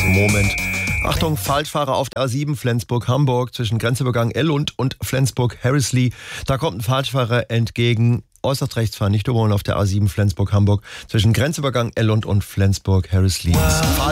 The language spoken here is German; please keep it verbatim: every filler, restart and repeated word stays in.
Moment. Achtung, Falschfahrer auf der A sieben Flensburg-Hamburg zwischen Grenzübergang Ellund und Flensburg-Harrisley. Da kommt ein Falschfahrer entgegen. Äußerst rechts fahren, nicht überholen auf der A sieben Flensburg-Hamburg zwischen Grenzübergang Ellund und Flensburg-Harrisley.